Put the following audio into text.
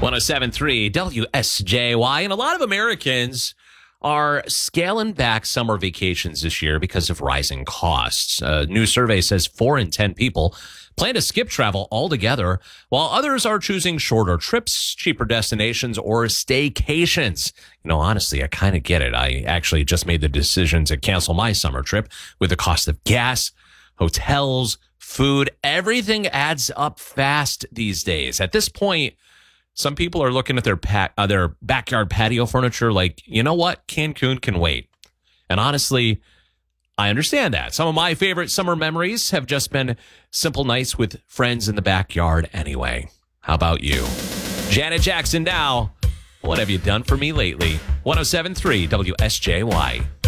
107.3 WSJY. And a lot of Americans are scaling back summer vacations this year because of rising costs. A new survey says 4 in 10 people plan to skip travel altogether, while others are choosing shorter trips, cheaper destinations, or staycations. You know, honestly, I kind of get it. I actually just made the decision to cancel my summer trip with the cost of gas, hotels, food. Everything adds up fast these days. At this point, some people are looking at their backyard patio furniture like, you know what? Cancun can wait. And honestly, I understand that. Some of my favorite summer memories have just been simple nights with friends in the backyard anyway. How about you? Janet Jackson now. What have you done for me lately? 107.3 WSJY.